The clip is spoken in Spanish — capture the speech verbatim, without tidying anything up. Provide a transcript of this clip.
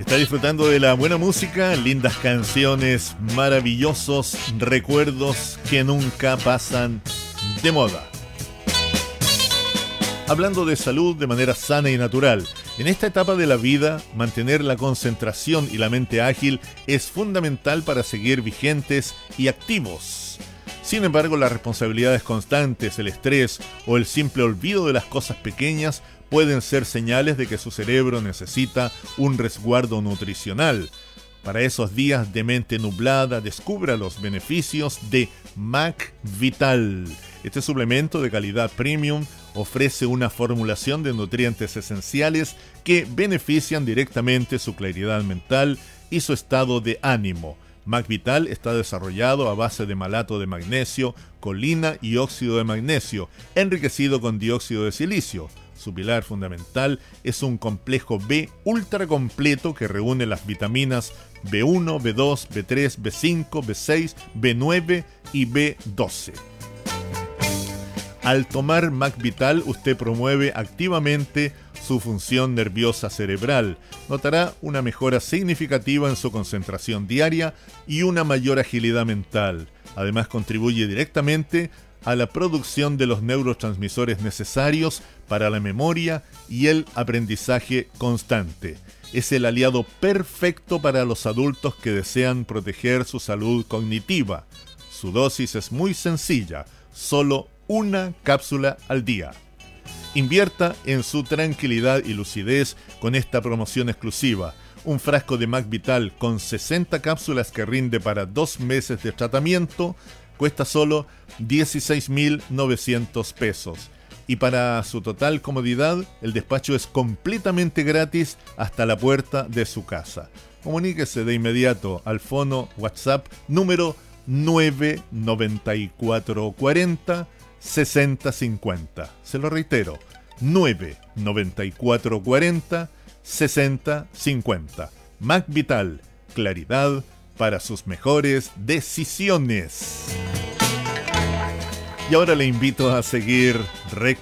Está disfrutando de la buena música, lindas canciones, maravillosos recuerdos que nunca pasan de moda. Hablando de salud de manera sana y natural, en esta etapa de la vida, mantener la concentración y la mente ágil es fundamental para seguir vigentes y activos. Sin embargo, las responsabilidades constantes, el estrés o el simple olvido de las cosas pequeñas pueden ser señales de que su cerebro necesita un resguardo nutricional. Para esos días de mente nublada, descubra los beneficios de McVital. Este suplemento de calidad premium ofrece una formulación de nutrientes esenciales que benefician directamente su claridad mental y su estado de ánimo. McVital está desarrollado a base de malato de magnesio, colina y óxido de magnesio, enriquecido con dióxido de silicio. Su pilar fundamental es un complejo B ultra completo que reúne las vitaminas B uno, B dos, B tres, B cinco, B seis, B nueve y B doce. Al tomar McVital, usted promueve activamente su función nerviosa cerebral. Notará una mejora significativa en su concentración diaria y una mayor agilidad mental. Además, contribuye directamente a la producción de los neurotransmisores necesarios para la memoria y el aprendizaje constante. Es el aliado perfecto para los adultos que desean proteger su salud cognitiva. Su dosis es muy sencilla, solo una cápsula al día. Invierta en su tranquilidad y lucidez con esta promoción exclusiva. Un frasco de McVital con sesenta cápsulas que rinde para dos meses de tratamiento cuesta solo dieciséis mil novecientos pesos. Y para su total comodidad, el despacho es completamente gratis hasta la puerta de su casa. Comuníquese de inmediato al fono WhatsApp número nueve nueve cuatro cuatro cero sesenta cincuenta. Se lo reitero, nueve nueve cuatro cuatro cero sesenta cincuenta. McVital, claridad para sus mejores decisiones. Y ahora le invito a seguir